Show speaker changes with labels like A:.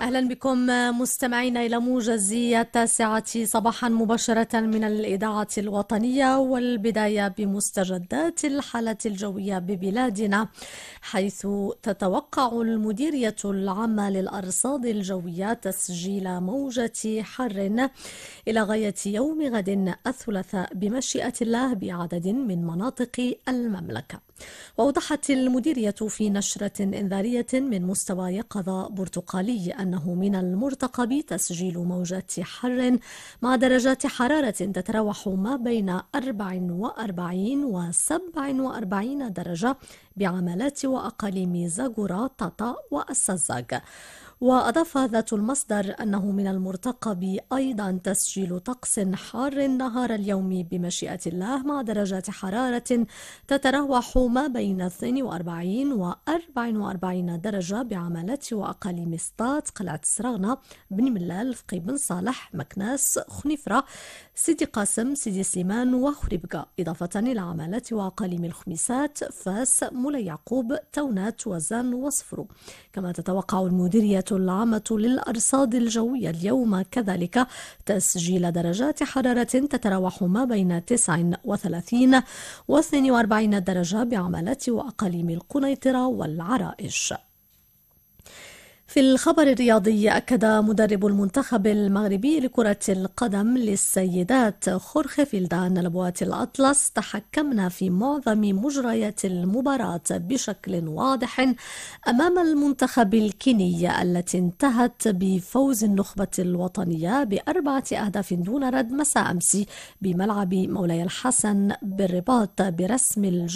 A: أهلا بكم مستمعينا إلى موجز 9 صباحا مباشرة من الإذاعة الوطنية، والبداية بمستجدات الحالة الجوية ببلادنا، حيث تتوقع المديرية العامة للأرصاد الجوية تسجيل موجة حر إلى غاية يوم غد الثلاثاء بمشيئة الله بعدد من مناطق المملكة. وأوضحت المديرية في نشرة إنذارية من مستوى يقظة برتقالي أنه من المرتقب تسجيل موجات حر مع درجات حرارة تتراوح ما بين 44 و 47 درجة بعملات وأقاليم زاغورا، طاطا والسزاغ. وأضاف ذات المصدر أنه من المرتقب أيضا تسجيل طقس حار نهار اليوم بمشيئة الله مع درجات حرارة تتراوح ما بين 42 و 44 درجة بعملات وأقاليم سطات، قلعة سراغنة، بن ملال، فقي بن صالح، مكناس، خنيفرة، سيدي قاسم، سيدي سليمان وخريبكا، إضافة إلى عملات وأقاليم الخميسات، فاس، مولاي يعقوب، تونات، وزان وصفرو. كما تتوقع المديرية العامة للأرصاد الجوية اليوم كذلك تسجيل درجات حرارة تتراوح ما بين 39 و 42 درجة بعملات وأقاليم القنيطرة والعرائش. في الخبر الرياضي، أكد مدرب المنتخب المغربي لكرة القدم للسيدات خورخي فيلدا أن لبوات الأطلس تحكمنا في معظم مجريات المباراة بشكل واضح أمام المنتخب الكيني التي انتهت بفوز النخبة الوطنية ب4 أهداف دون رد مساء أمس بملعب مولاي الحسن بالرباط برسم